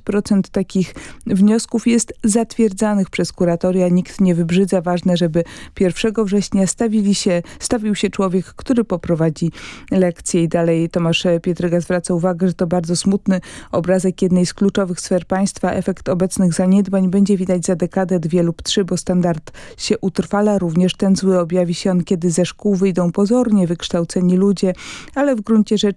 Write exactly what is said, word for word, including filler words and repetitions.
procent takich wniosków jest zatwierdzanych przez kuratoria. Nikt nie wybrzydza. Ważne, żeby pierwszego września stawili się, stawił się człowiek, który poprowadzi lekcję. I dalej Tomasz Pietryga zwraca uwagę, że to bardzo smutny obrazek jednej z kluczowych sfer państwa. Efekt obecnych zaniedbań będzie widać za dekadę, dwie lub trzy, bo standard się utrwala. Również ten zły objawi się on, kiedy ze szkół wyjdą pozornie wykształceni ludzie, ale w gruncie rzeczy